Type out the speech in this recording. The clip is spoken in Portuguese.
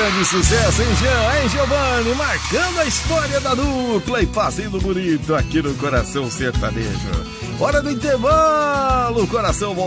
grande sucesso, hein, Jean? Hein, Giovanni? Marcando a história da dupla e fazendo bonito aqui no Coração Sertanejo. Hora do intervalo, coração